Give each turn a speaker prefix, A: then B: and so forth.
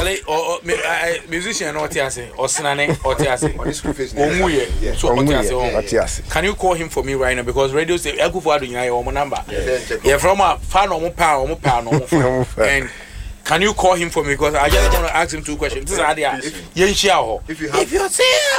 A: musician Otiase or Snane Otiase. Can you call him for me right now? Because radio say Egu for your number. Yeah, from a fan or pound. And can you call him for me? Because I just want to ask him 2 questions. This is Adia. If you say